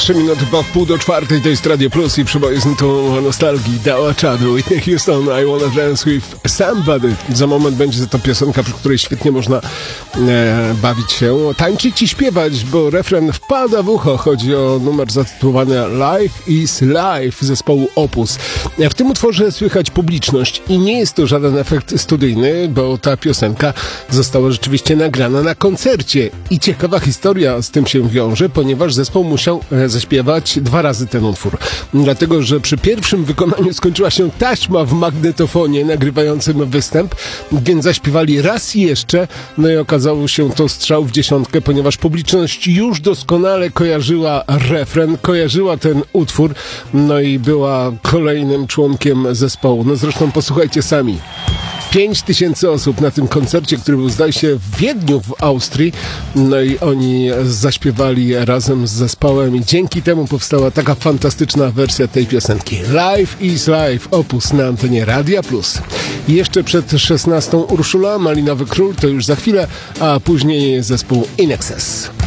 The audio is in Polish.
3 minuty po 3:30 to jest Radio Plus i przyboję tu nostalgii dała czadu. Whitney Houston, I Wanna Dance With Somebody. Za moment będzie to piosenka, przy której świetnie można bawić się, tańczyć i śpiewać, bo refren wpada w ucho. Chodzi o numer zatytułowany Life is Life zespołu Opus. W tym utworze słychać publiczność i nie jest to żaden efekt studyjny, bo ta piosenka została rzeczywiście nagrana na koncercie. I ciekawa historia z tym się wiąże, ponieważ zespół musiał zaśpiewać 2 razy ten utwór. Dlatego, że przy pierwszym wykonaniu skończyła się taśma w magnetofonie nagrywającym występ, więc zaśpiewali raz jeszcze, no i okazało się to strzał w dziesiątkę, ponieważ publiczność już doskonale kojarzyła refren, kojarzyła ten utwór, no i była kolejnym członkiem zespołu. No zresztą posłuchajcie sami. 5000 osób na tym koncercie, który był, zdaje się, w Wiedniu w Austrii. No i oni zaśpiewali razem z zespołem i dzięki temu powstała taka fantastyczna wersja tej piosenki. Life is Life, Opus na antenie Radia Plus. I jeszcze przed 16 Urszula, Malinowy Król, to już za chwilę, a później zespół In Excess.